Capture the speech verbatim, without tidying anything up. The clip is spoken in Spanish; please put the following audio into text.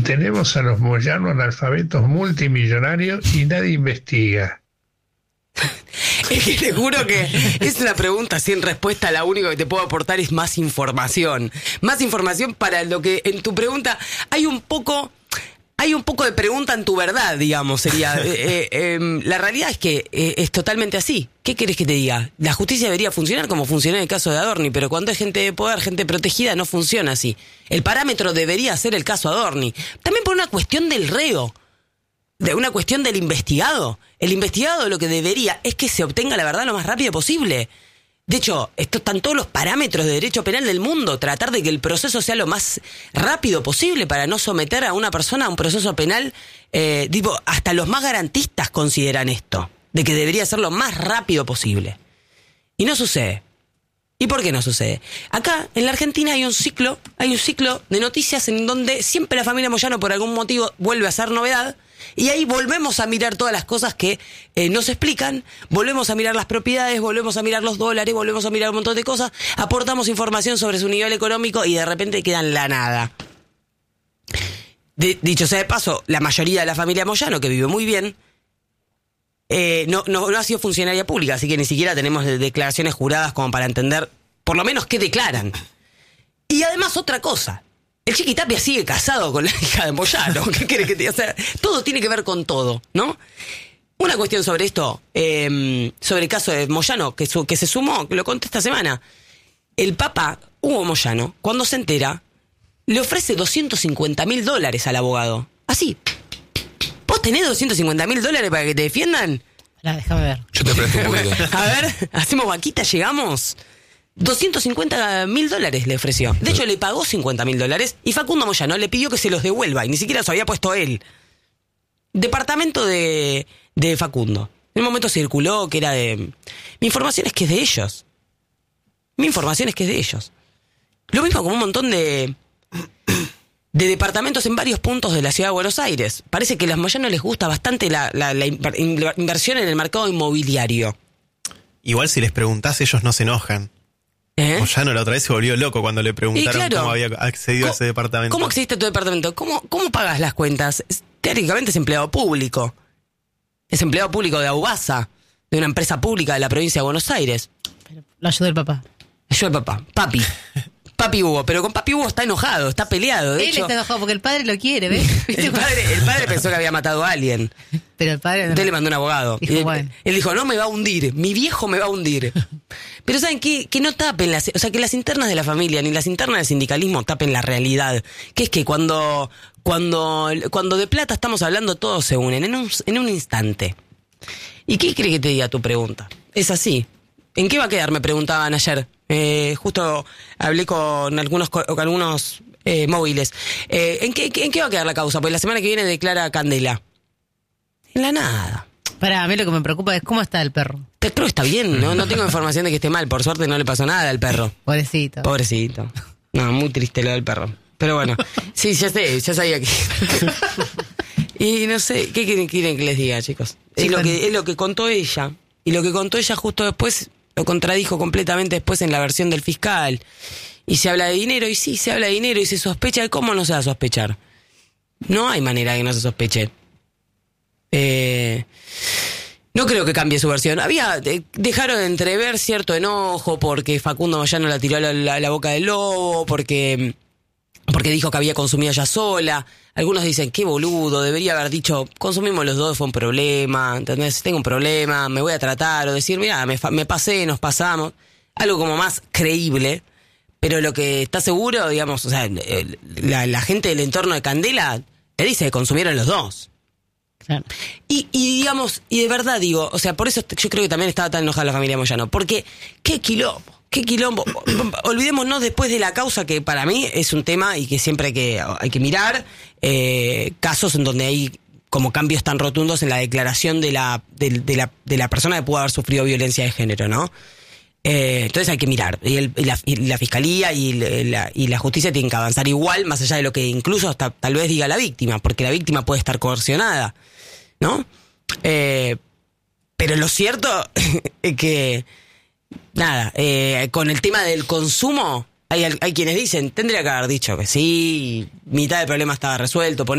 Tenemos a los Moyano analfabetos multimillonarios y nadie investiga. Es que te juro que es una pregunta sin respuesta. La única que te puedo aportar es más información. Más información para lo que en tu pregunta hay un poco... Hay un poco de pregunta en tu verdad, digamos, sería. Eh, eh, eh, la realidad es que eh, es totalmente así. ¿Qué querés que te diga? La justicia debería funcionar como funcionó en el caso de Adorni, pero cuando hay gente de poder, gente protegida, no funciona así. El parámetro debería ser el caso Adorni. También por una cuestión del reo, de una cuestión del investigado. El investigado lo que debería es que se obtenga la verdad lo más rápido posible. De hecho, esto están todos los parámetros de derecho penal del mundo. Tratar de que el proceso sea lo más rápido posible para no someter a una persona a un proceso penal. Eh, tipo, hasta los más garantistas consideran esto, de que debería ser lo más rápido posible. Y no sucede. ¿Y por qué no sucede? Acá, en la Argentina, hay un ciclo, hay un ciclo de noticias en donde siempre la familia Moyano, por algún motivo, vuelve a ser novedad. Y ahí volvemos a mirar todas las cosas que eh, no se explican, volvemos a mirar las propiedades, volvemos a mirar los dólares, volvemos a mirar un montón de cosas, aportamos información sobre su nivel económico y de repente queda en la nada. De, dicho sea de paso, la mayoría de la familia Moyano, que vive muy bien, eh, no, no, no ha sido funcionaria pública, así que ni siquiera tenemos declaraciones juradas como para entender por lo menos qué declaran. Y además otra cosa. El Chiquitapia sigue casado con la hija de Moyano. ¿Qué querés que te diga? O sea, todo tiene que ver con todo, ¿no? Una cuestión sobre esto, eh, sobre el caso de Moyano, que, su, que se sumó, que lo conté esta semana. El Papa, Hugo Moyano, cuando se entera, le ofrece doscientos cincuenta mil dólares al abogado. Así. ¿Vos tenés doscientos cincuenta mil dólares para que te defiendan? Pará, déjame ver. Yo te presto un poquito. A ver, hacemos vaquita, llegamos... doscientos cincuenta mil dólares le ofreció. De hecho, le pagó cincuenta mil dólares y Facundo Moyano le pidió que se los devuelva y ni siquiera se había puesto él. Departamento de, de Facundo. En un momento circuló que era de... Mi información es que es de ellos. Mi información es que es de ellos. Lo mismo como un montón de... de departamentos en varios puntos de la ciudad de Buenos Aires. Parece que a los Moyano les gusta bastante la, la, la inversión en el mercado inmobiliario. Igual si les preguntás, ellos no se enojan. ¿Eh? Moyano la otra vez se volvió loco cuando le preguntaron claro, cómo había accedido a ese departamento. ¿Cómo accediste a tu departamento? ¿Cómo, cómo pagas las cuentas? Es, teóricamente es empleado público. Es empleado público de Aubasa, de una empresa pública de la provincia de Buenos Aires. Pero lo ayudó el papá. Ayudó el papá. Papi. Papi Hugo. Pero con Papi Hugo está enojado, está peleado. De Él hecho, está enojado porque el padre lo quiere, ¿ves? El padre, el padre pensó que había matado a alguien. Pero el padre... Entonces le mandó un abogado. Dijo, y él, bueno. él dijo, no me va a hundir. Mi viejo me va a hundir. Pero ¿saben qué? Que no tapen las... O sea, que las internas de la familia ni las internas del sindicalismo tapen la realidad. Que es que cuando... Cuando, cuando de plata estamos hablando, todos se unen en un, en un instante. ¿Y qué cree que te diga tu pregunta? Es así. ¿En qué va a quedar? Me preguntaban ayer. Eh, justo hablé con algunos, con algunos eh, móviles. Eh, ¿en, qué, ¿En qué va a quedar la causa? Pues la semana que viene declara Candela. En la nada. Para a mí lo que me preocupa es cómo está el perro. Creo que está bien, ¿no? No tengo información de que esté mal. Por suerte no le pasó nada al perro. Pobrecito. Pobrecito. No, muy triste lo del perro. Pero bueno, sí, ya sé, ya sabía que... Y no sé, ¿qué quieren, quieren que les diga, chicos? Es, sí, lo que, es lo que contó ella. Y lo que contó ella justo después lo contradijo completamente después en la versión del fiscal. Y se habla de dinero, y sí, se habla de dinero y se sospecha. ¿Cómo no se va a sospechar? No hay manera de que no se sospeche. Eh... No creo que cambie su versión. Había eh, dejaron de entrever cierto enojo porque Facundo Moyano la tiró a la, la, la boca del lobo, porque, porque dijo que había consumido ella sola. Algunos dicen, qué boludo, debería haber dicho, consumimos los dos, fue un problema, ¿entendés? Tengo un problema, me voy a tratar, o decir, mira, me, me pasé, nos pasamos. Algo como más creíble, pero lo que está seguro, digamos, o sea, la, la gente del entorno de Candela te dice que consumieron los dos. Claro. Y, y digamos, y de verdad digo, o sea, por eso yo creo que también estaba tan enojada la familia Moyano, porque qué quilombo, qué quilombo. Olvidémonos después de la causa, que para mí es un tema y que siempre hay que, hay que mirar, eh, casos en donde hay como cambios tan rotundos en la declaración de la, de, de la, de la persona que pudo haber sufrido violencia de género, ¿no? Eh, entonces hay que mirar, y, el, y, la, y la fiscalía y la, y la justicia tienen que avanzar igual, más allá de lo que incluso hasta tal vez diga la víctima, porque la víctima puede estar coercionada, ¿no? Eh, pero lo cierto es que, nada, eh, con el tema del consumo, Hay, hay quienes dicen, tendría que haber dicho que sí, mitad del problema estaba resuelto,